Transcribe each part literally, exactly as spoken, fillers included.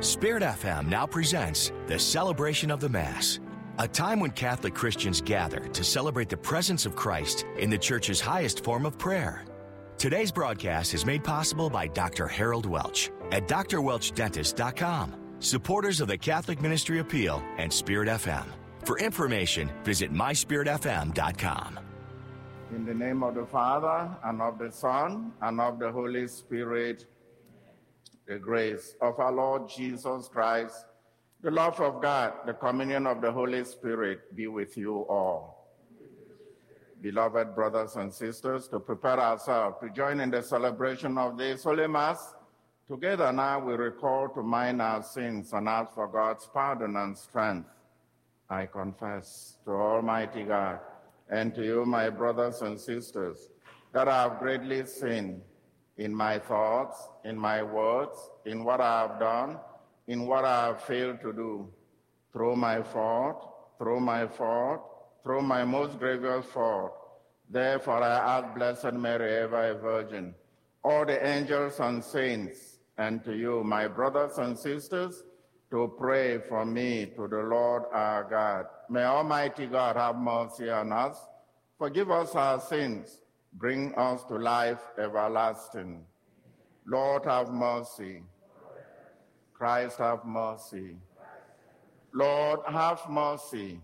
Spirit F M now presents the Celebration of the Mass, a time when Catholic Christians gather to celebrate the presence of Christ in the Church's highest form of prayer. Today's broadcast is made possible by Doctor Harold Welch at d r welch dentist dot com, supporters of the Catholic Ministry Appeal and Spirit F M. For information, visit my spirit f m dot com. In the name of the Father, and of the Son, and of the Holy Spirit, the grace of our Lord Jesus Christ, the love of God, the communion of the Holy Spirit be with you all. Beloved brothers and sisters, to prepare ourselves to join in the celebration of this Holy Mass, together now we recall to mind our sins and ask for God's pardon and strength. I confess to Almighty God and to you, my brothers and sisters, that I have greatly sinned in my thoughts, in my words, in what I have done, in what I have failed to do, through my fault, through my fault, through my most grievous fault. Therefore I ask Blessed Mary, ever a Virgin, all the angels and saints, and to you, my brothers and sisters, to pray for me to the Lord our God. May Almighty God have mercy on us, forgive us our sins, bring us to life everlasting. Lord, have mercy. Christ, have mercy. Lord, have mercy.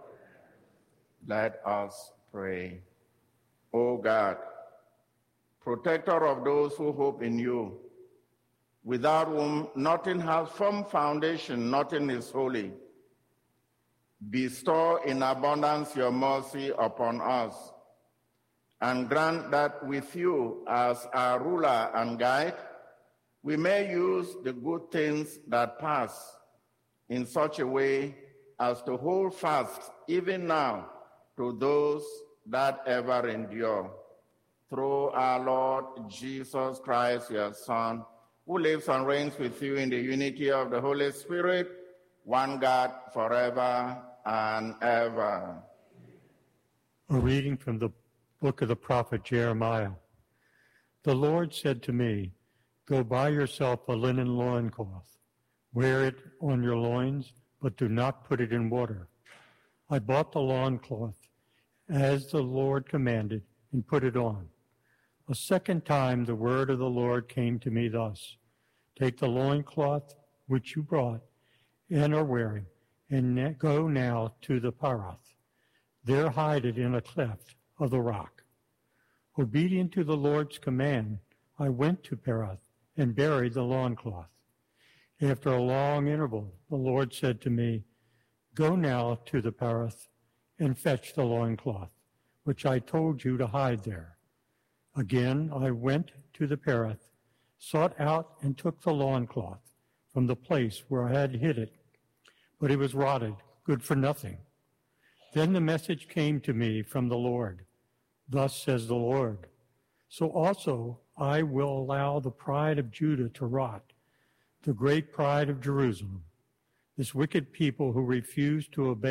Let us pray. O God, protector of those who hope in you, without whom nothing has firm foundation, nothing is holy, bestow in abundance your mercy upon us, and grant that with you as our ruler and guide, we may use the good things that pass in such a way as to hold fast even now to those that ever endure. Through our Lord Jesus Christ, your Son, who lives and reigns with you in the unity of the Holy Spirit, one God, forever and ever. A reading from the book of the prophet Jeremiah. The Lord said to me, go buy yourself a linen loincloth. Wear it on your loins, but do not put it in water. I bought the loincloth as the Lord commanded and put it on. A second time the word of the Lord came to me thus, take the loincloth which you brought and are wearing, and go now to the Parath. There hide it in a cleft of the rock. Obedient to the Lord's command, I went to Parath and buried the loincloth. After a long interval, the Lord said to me, go now to the Parath and fetch the loincloth, which I told you to hide there. Again, I went to the Parath, sought out and took the loincloth from the place where I had hid it, but it was rotted, good for nothing. Then the message came to me from the Lord. Thus says the Lord, so also I will allow the pride of Judah to rot, the great pride of Jerusalem. This wicked people who refuse to obey